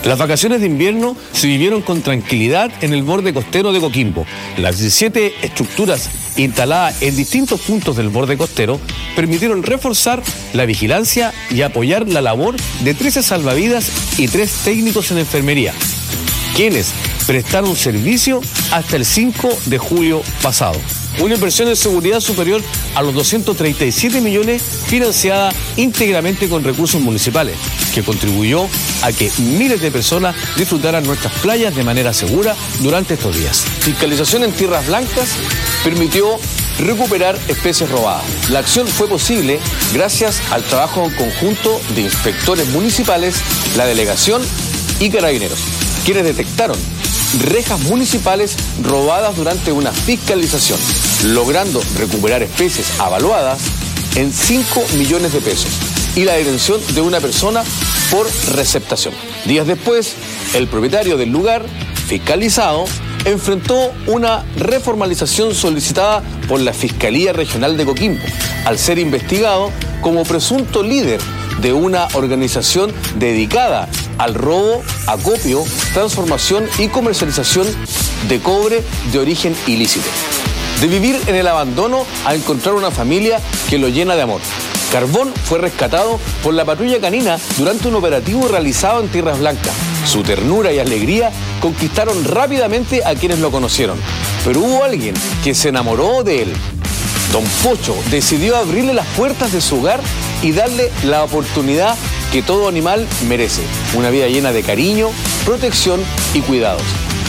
Las vacaciones de invierno se vivieron con tranquilidad en el borde costero de Coquimbo. Las 17 estructuras instaladas en distintos puntos del borde costero permitieron reforzar la vigilancia y apoyar la labor de 13 salvavidas y 3 técnicos en enfermería, quienes prestaron servicio hasta el 5 de julio pasado. Una inversión en seguridad superior a los 237 millones financiada íntegramente con recursos municipales, que contribuyó a que miles de personas disfrutaran nuestras playas de manera segura durante estos días. Fiscalización en Tierras Blancas permitió recuperar especies robadas. La acción fue posible gracias al trabajo en conjunto de inspectores municipales, la delegación y carabineros, quienes detectaron rejas municipales robadas durante una fiscalización, logrando recuperar especies avaluadas en 5 millones de pesos y la detención de una persona por receptación. Días después, el propietario del lugar, fiscalizado, enfrentó una reformalización solicitada por la Fiscalía Regional de Coquimbo, al ser investigado como presunto líder de una organización dedicada al robo, acopio, transformación y comercialización de cobre de origen ilícito. De vivir en el abandono a encontrar una familia que lo llena de amor. Carbón fue rescatado por la patrulla canina durante un operativo realizado en Tierras Blancas. Su ternura y alegría conquistaron rápidamente a quienes lo conocieron, pero hubo alguien que se enamoró de él. Don Pocho decidió abrirle las puertas de su hogar y darle la oportunidad que todo animal merece, una vida llena de cariño, protección y cuidados.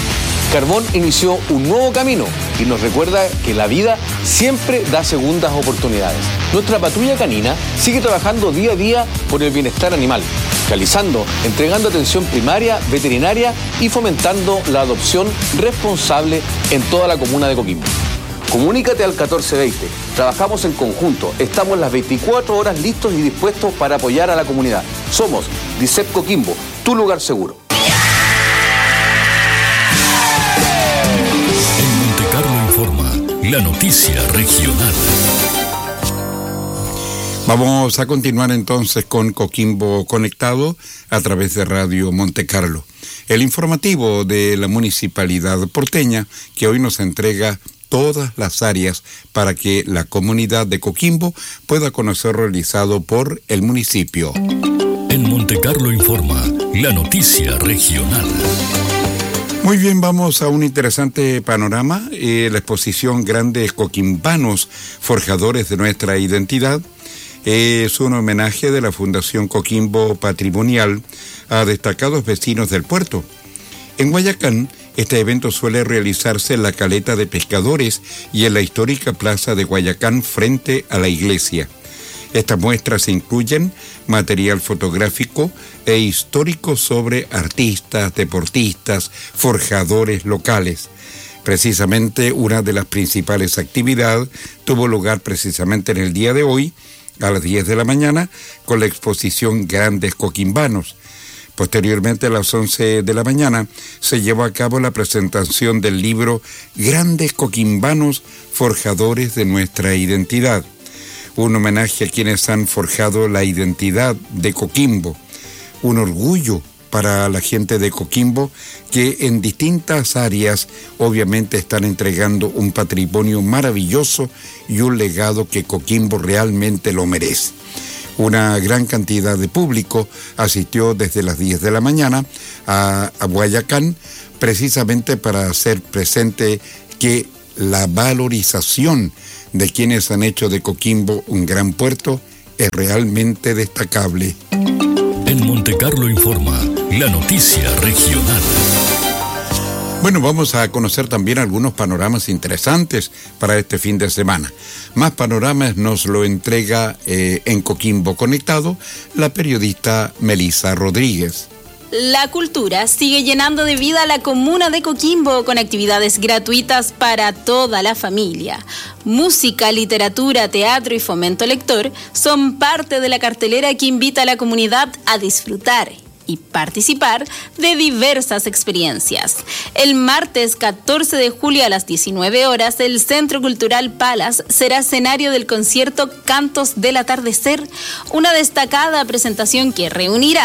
Carbón inició un nuevo camino y nos recuerda que la vida siempre da segundas oportunidades. Nuestra patrulla canina sigue trabajando día a día por el bienestar animal, fiscalizando, entregando atención primaria, veterinaria y fomentando la adopción responsable en toda la comuna de Coquimbo. Comunícate al 1420. Trabajamos en conjunto. Estamos las 24 horas listos y dispuestos para apoyar a la comunidad. Somos DICEP Coquimbo, tu lugar seguro. En Monte Carlo informa, la noticia regional. Vamos a continuar entonces con Coquimbo Conectado a través de Radio Monte Carlo. El informativo de la Municipalidad porteña, que hoy nos entrega todas las áreas para que la comunidad de Coquimbo pueda conocer realizado por el municipio. En Monte Carlo informa, la noticia regional. Muy bien, vamos a un interesante panorama. La exposición Grandes Coquimbanos, Forjadores de Nuestra Identidad, es un homenaje de la Fundación Coquimbo Patrimonial a destacados vecinos del puerto. En Guayacán, este evento suele realizarse en la Caleta de Pescadores y en la histórica plaza de Guayacán frente a la iglesia. Estas muestras incluyen material fotográfico e histórico sobre artistas, deportistas, forjadores locales. Precisamente una de las principales actividades tuvo lugar precisamente en el día de hoy, a las 10 de la mañana, con la exposición Grandes Coquimbanos. Posteriormente, a las 11 de la mañana, se llevó a cabo la presentación del libro Grandes Coquimbanos, Forjadores de Nuestra Identidad. Un homenaje a quienes han forjado la identidad de Coquimbo. Un orgullo para la gente de Coquimbo que en distintas áreas obviamente están entregando un patrimonio maravilloso y un legado que Coquimbo realmente lo merece. Una gran cantidad de público asistió desde las 10 de la mañana a Guayacán, precisamente para hacer presente que la valorización de quienes han hecho de Coquimbo un gran puerto es realmente destacable. En Monte Carlo informa, la noticia regional. Bueno, vamos a conocer también algunos panoramas interesantes para este fin de semana. Más panoramas nos lo entrega en Coquimbo Conectado la periodista Melissa Rodríguez. La cultura sigue llenando de vida a la comuna de Coquimbo con actividades gratuitas para toda la familia. Música, literatura, teatro y fomento lector son parte de la cartelera que invita a la comunidad a disfrutar y participar de diversas experiencias. El martes 14 de julio a las 19 horas, el Centro Cultural Palas será escenario del concierto Cantos del Atardecer, una destacada presentación que reunirá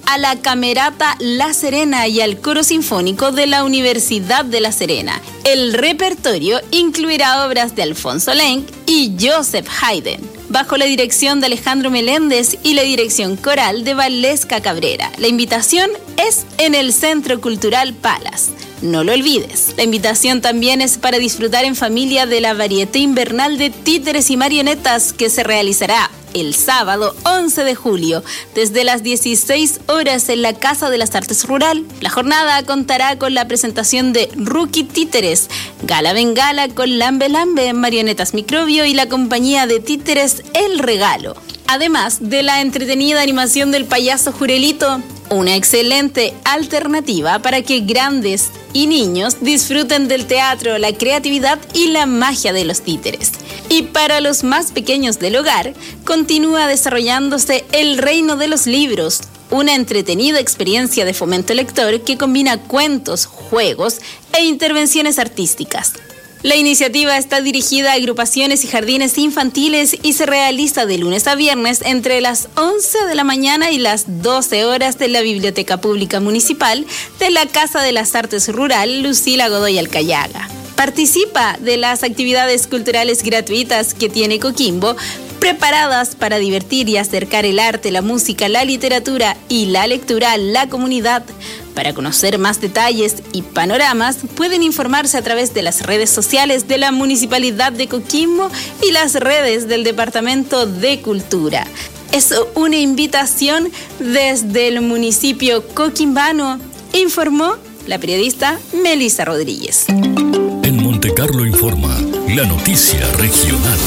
a la Camerata La Serena y al Coro Sinfónico de la Universidad de La Serena. El repertorio incluirá obras de Alfonso Lenk y Joseph Haydn, bajo la dirección de Alejandro Meléndez y la dirección coral de Valesca Cabrera. La invitación es en el Centro Cultural Palas. No lo olvides, la invitación también es para disfrutar en familia de la varieté invernal de títeres y marionetas que se realizará el sábado 11 de julio, desde las 16 horas en la Casa de las Artes Rural. La jornada contará con la presentación de Rookie Títeres, Gala Bengala con Lambe Lambe, Marionetas Microbio y la compañía de títeres El Regalo. Además de la entretenida animación del payaso Jurelito, una excelente alternativa para que grandes y niños disfruten del teatro, la creatividad y la magia de los títeres. Y para los más pequeños del hogar, continúa desarrollándose El Reino de los Libros, una entretenida experiencia de fomento lector que combina cuentos, juegos e intervenciones artísticas. La iniciativa está dirigida a agrupaciones y jardines infantiles y se realiza de lunes a viernes entre las 11 de la mañana y las 12 horas de la Biblioteca Pública Municipal de la Casa de las Artes Rural Lucila Godoy Alcayaga. Participa de las actividades culturales gratuitas que tiene Coquimbo, preparadas para divertir y acercar el arte, la música, la literatura y la lectura a la comunidad. Para conocer más detalles y panoramas, pueden informarse a través de las redes sociales de la Municipalidad de Coquimbo y las redes del Departamento de Cultura. Es una invitación desde el municipio coquimbano, informó la periodista Melissa Rodríguez. En Montecarlo Informa, la noticia regional.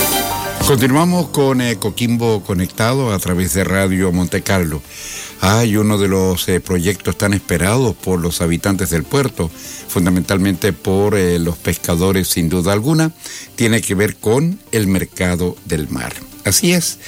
Continuamos con Coquimbo Conectado a través de Radio Montecarlo. Hay uno de los proyectos tan esperados por los habitantes del puerto, fundamentalmente por los pescadores sin duda alguna, tiene que ver con el mercado del mar. Así es,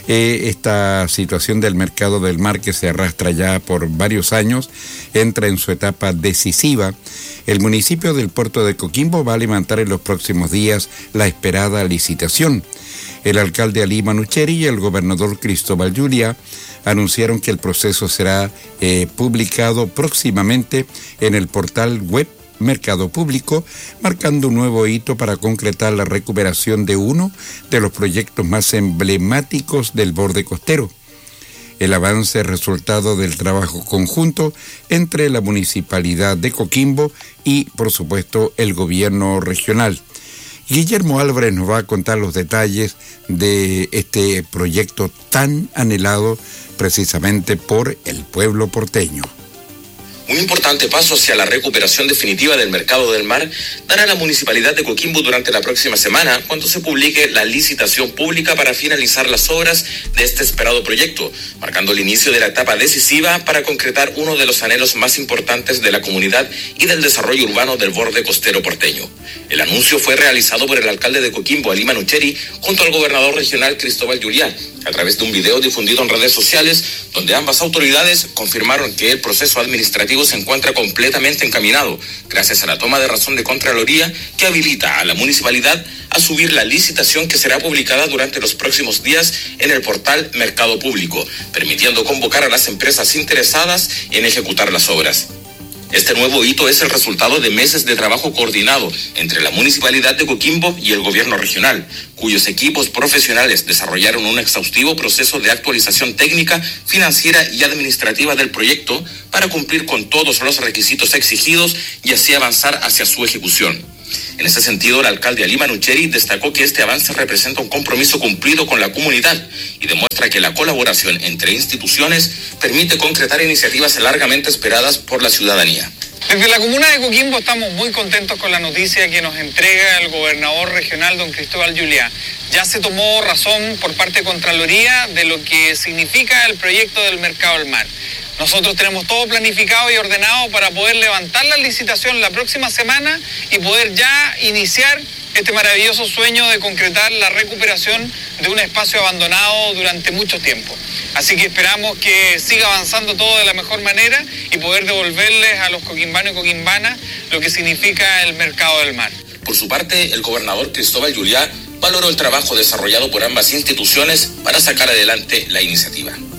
esta situación del mercado del mar que se arrastra ya por varios años, entra en su etapa decisiva. El municipio del puerto de Coquimbo va a levantar en los próximos días la esperada licitación. El alcalde Alí Manucheri y el gobernador Cristóbal Yulia anunciaron que el proceso será publicado próximamente en el portal web Mercado Público, marcando un nuevo hito para concretar la recuperación de uno de los proyectos más emblemáticos del borde costero. El avance es resultado del trabajo conjunto entre la Municipalidad de Coquimbo y, por supuesto, el gobierno regional. Guillermo Álvarez nos va a contar los detalles de este proyecto tan anhelado precisamente por el pueblo porteño. Un importante paso hacia la recuperación definitiva del mercado del mar dará la Municipalidad de Coquimbo durante la próxima semana, cuando se publique la licitación pública para finalizar las obras de este esperado proyecto, marcando el inicio de la etapa decisiva para concretar uno de los anhelos más importantes de la comunidad y del desarrollo urbano del borde costero porteño. El anuncio fue realizado por el alcalde de Coquimbo, Alí Manucheri, junto al gobernador regional Cristóbal Yulia, a través de un video difundido en redes sociales, donde ambas autoridades confirmaron que el proceso administrativo se encuentra completamente encaminado, gracias a la toma de razón de Contraloría que habilita a la municipalidad a subir la licitación que será publicada durante los próximos días en el portal Mercado Público, permitiendo convocar a las empresas interesadas en ejecutar las obras. Este nuevo hito es el resultado de meses de trabajo coordinado entre la Municipalidad de Coquimbo y el Gobierno regional, cuyos equipos profesionales desarrollaron un exhaustivo proceso de actualización técnica, financiera y administrativa del proyecto para cumplir con todos los requisitos exigidos y así avanzar hacia su ejecución. En ese sentido, el alcalde Alí Manucheri destacó que este avance representa un compromiso cumplido con la comunidad y demuestra que la colaboración entre instituciones permite concretar iniciativas largamente esperadas por la ciudadanía. Desde la comuna de Coquimbo estamos muy contentos con la noticia que nos entrega el gobernador regional, don Cristóbal Yulia. Ya se tomó razón por parte de Contraloría de lo que significa el proyecto del mercado del mar. Nosotros tenemos todo planificado y ordenado para poder levantar la licitación la próxima semana y poder ya iniciar este maravilloso sueño de concretar la recuperación de un espacio abandonado durante mucho tiempo. Así que esperamos que siga avanzando todo de la mejor manera y poder devolverles a los coquimbanos y coquimbanas lo que significa el mercado del mar. Por su parte, el gobernador Cristóbal Yulia valoró el trabajo desarrollado por ambas instituciones para sacar adelante la iniciativa.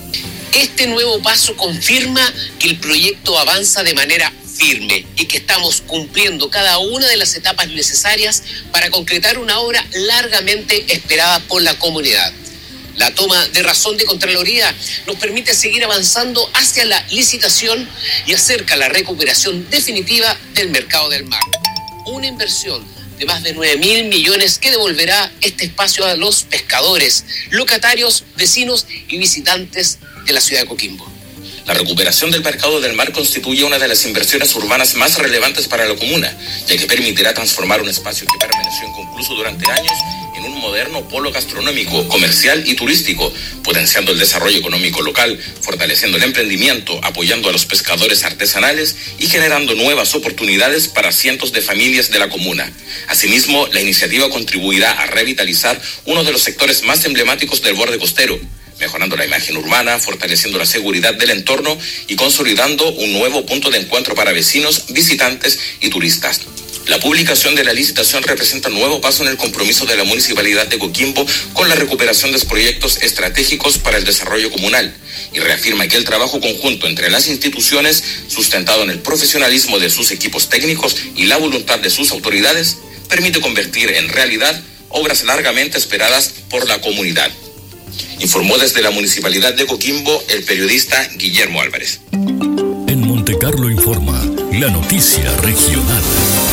Este nuevo paso confirma que el proyecto avanza de manera firme y que estamos cumpliendo cada una de las etapas necesarias para concretar una obra largamente esperada por la comunidad. La toma de razón de Contraloría nos permite seguir avanzando hacia la licitación y acerca la recuperación definitiva del mercado del mar. Una inversión de más de 9.000 millones que devolverá este espacio a los pescadores, locatarios, vecinos y visitantes de la ciudad de Coquimbo. La recuperación del mercado del mar constituye una de las inversiones urbanas más relevantes para la comuna, ya que permitirá transformar un espacio que permaneció inconcluso durante años en un moderno polo gastronómico, comercial y turístico, potenciando el desarrollo económico local, fortaleciendo el emprendimiento, apoyando a los pescadores artesanales y generando nuevas oportunidades para cientos de familias de la comuna. Asimismo, la iniciativa contribuirá a revitalizar uno de los sectores más emblemáticos del borde costero, mejorando la imagen urbana, fortaleciendo la seguridad del entorno y consolidando un nuevo punto de encuentro para vecinos, visitantes y turistas. La publicación de la licitación representa un nuevo paso en el compromiso de la Municipalidad de Coquimbo con la recuperación de los proyectos estratégicos para el desarrollo comunal y reafirma que el trabajo conjunto entre las instituciones, sustentado en el profesionalismo de sus equipos técnicos y la voluntad de sus autoridades, permite convertir en realidad obras largamente esperadas por la comunidad. Informó desde la Municipalidad de Coquimbo el periodista Guillermo Álvarez. En Montecarlo Informa, la noticia regional.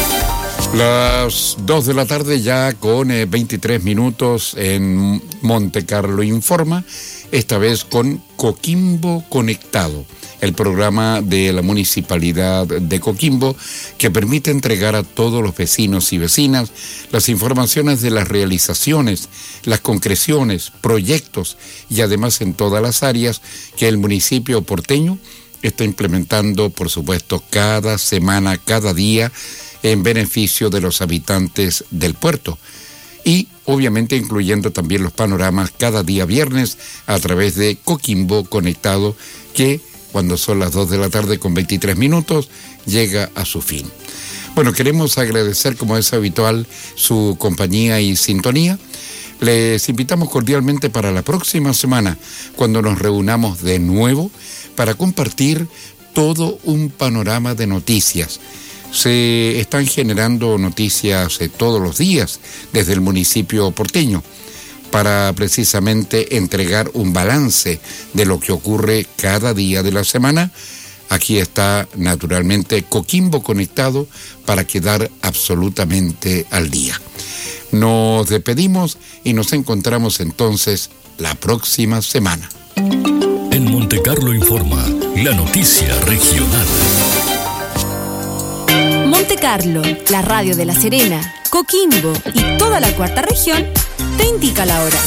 Las 2 de la tarde ya con 23 minutos en Montecarlo Informa, esta vez con Coquimbo Conectado, el programa de la Municipalidad de Coquimbo que permite entregar a todos los vecinos y vecinas las informaciones de las realizaciones, las concreciones, proyectos y además en todas las áreas que el municipio porteño está implementando, por supuesto, cada semana, cada día, en beneficio de los habitantes del puerto. Y obviamente incluyendo también los panoramas cada día viernes a través de Coquimbo Conectado, que cuando son las 2 de la tarde con 23 minutos llega a su fin. Bueno, queremos agradecer, como es habitual, su compañía y sintonía. Les invitamos cordialmente para la próxima semana, cuando nos reunamos de nuevo para compartir todo un panorama de noticias. Se están generando noticias todos los días desde el municipio porteño para precisamente entregar un balance de lo que ocurre cada día de la semana. Aquí está naturalmente Coquimbo Conectado para quedar absolutamente al día. Nos despedimos y nos encontramos entonces la próxima semana. En Montecarlo Informa, la noticia regional. Montecarlo, la radio de La Serena, Coquimbo y toda la cuarta región te indica la hora.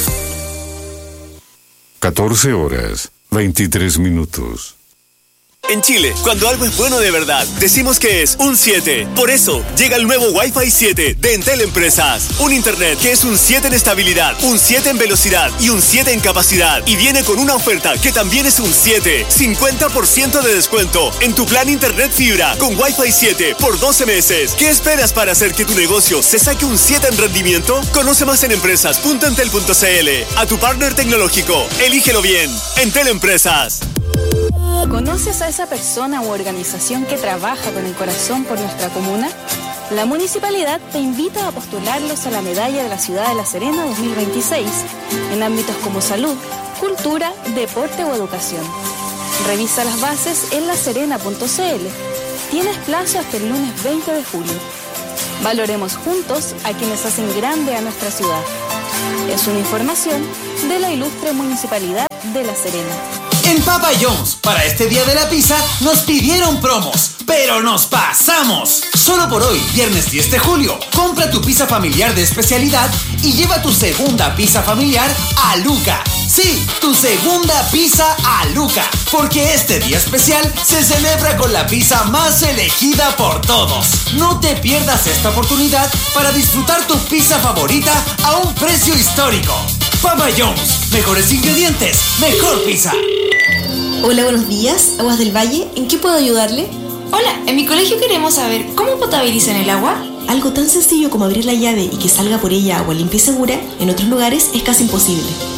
14 horas, 23 minutos. En Chile, cuando algo es bueno de verdad, decimos que es un 7. Por eso, llega el nuevo Wi-Fi 7 de Entel Empresas. Un internet que es un 7 en estabilidad, un 7 en velocidad y un 7 en capacidad. Y viene con una oferta que también es un 7. 50% de descuento en tu plan internet fibra con Wi-Fi 7 por 12 meses. ¿Qué esperas para hacer que tu negocio se saque un 7 en rendimiento? Conoce más en empresas.entel.cl. A tu partner tecnológico, elígelo bien. Entel Empresas. ¿Conoces a esa persona u organización que trabaja con el corazón por nuestra comuna? La municipalidad te invita a postularlos a la Medalla de la Ciudad de La Serena 2026 en ámbitos como salud, cultura, deporte o educación. Revisa las bases en laserena.cl. Tienes plazo hasta el lunes 20 de julio. Valoremos juntos a quienes hacen grande a nuestra ciudad. Es una información de la ilustre Municipalidad de La Serena. En Papa John's, para este día de la pizza, nos pidieron promos, pero nos pasamos. Solo por hoy, viernes 10 de julio, compra tu pizza familiar de especialidad y lleva tu segunda pizza familiar a Luca. Sí, tu segunda pizza a Luca, porque este día especial se celebra con la pizza más elegida por todos. No te pierdas esta oportunidad para disfrutar tu pizza favorita a un precio histórico. Papa John's, mejores ingredientes, mejor pizza. Hola, buenos días, Aguas del Valle, ¿en qué puedo ayudarle? Hola, en mi colegio queremos saber cómo potabilizan el agua. Algo tan sencillo como abrir la llave y que salga por ella agua limpia y segura, en otros lugares es casi imposible.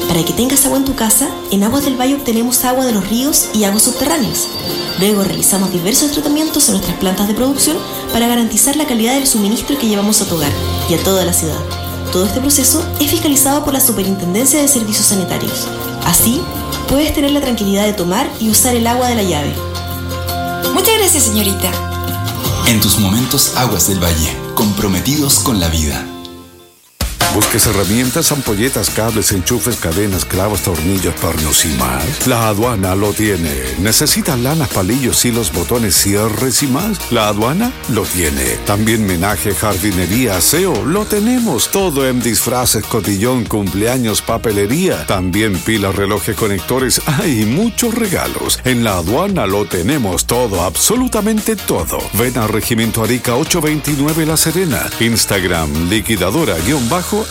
Para que tengas agua en tu casa, en Aguas del Valle obtenemos agua de los ríos y aguas subterráneas. Luego realizamos diversos tratamientos en nuestras plantas de producción para garantizar la calidad del suministro que llevamos a tu hogar y a toda la ciudad. Todo este proceso es fiscalizado por la Superintendencia de Servicios Sanitarios. Así, puedes tener la tranquilidad de tomar y usar el agua de la llave. Muchas gracias, señorita. En tus momentos, Aguas del Valle, comprometidos con la vida. ¿Busques herramientas, ampolletas, cables, enchufes, cadenas, clavos, tornillos, pernos y más? La Aduana lo tiene. ¿Necesitas lanas, palillos, hilos, botones, cierres y más? La Aduana lo tiene. También menaje, jardinería, aseo, lo tenemos. Todo en disfraces, cotillón, cumpleaños, papelería. También pilas, relojes, conectores. Hay muchos regalos. En La Aduana lo tenemos todo, absolutamente todo. Ven a Regimiento Arica 829 La Serena. Instagram, liquidadora_aduana.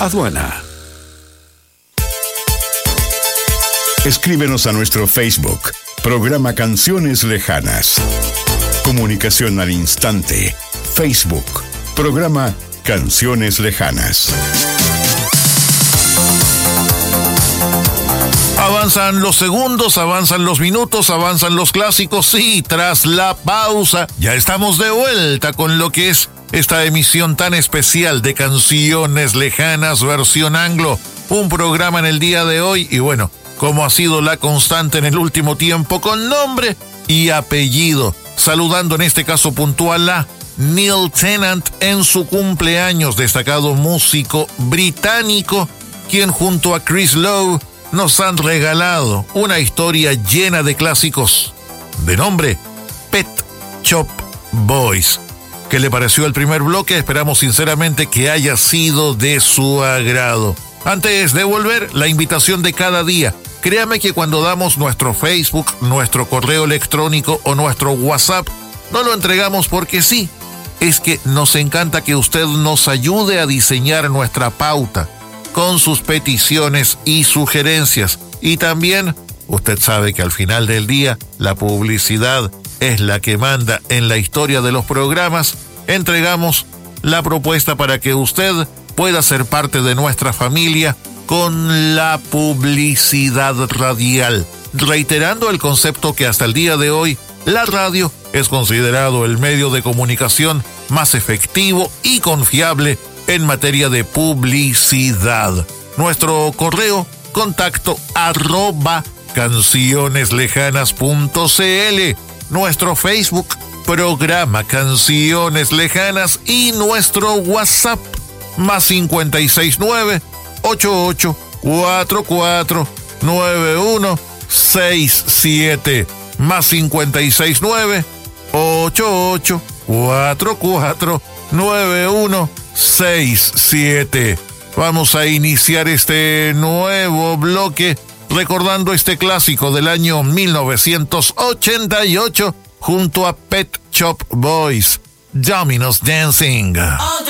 Escríbenos a nuestro Facebook, programa Canciones Lejanas. Comunicación al instante. Facebook, programa Canciones Lejanas. Avanzan los segundos, avanzan los minutos, avanzan los clásicos. Sí, tras la pausa, ya estamos de vuelta con lo que es esta emisión tan especial de Canciones Lejanas versión anglo. Un programa en el día de hoy y bueno, como ha sido la constante en el último tiempo, con nombre y apellido. Saludando en este caso puntual a Neil Tennant en su cumpleaños, destacado músico británico, quien junto a Chris Lowe nos han regalado una historia llena de clásicos de nombre Pet Shop Boys. ¿Qué le pareció el primer bloque? Esperamos sinceramente que haya sido de su agrado. Antes de volver, la invitación de cada día. Créame que cuando damos nuestro Facebook, nuestro correo electrónico o nuestro WhatsApp, no lo entregamos porque sí. Es que nos encanta que usted nos ayude a diseñar nuestra pauta con sus peticiones y sugerencias. Y también, usted sabe que al final del día, la publicidad es la que manda en la historia de los programas. Entregamos la propuesta para que usted pueda ser parte de nuestra familia con la publicidad radial. Reiterando el concepto que hasta el día de hoy, la radio es considerado el medio de comunicación más efectivo y confiable en materia de publicidad. Nuestro correo, contacto @cancioneslejanas.cl. Nuestro Facebook, programa Canciones Lejanas, y nuestro WhatsApp, +569 8844 9167, +569 8844 9167. Vamos a iniciar este nuevo bloque recordando este clásico del año 1988 junto a Pet Shop Boys, Domino's Dancing. All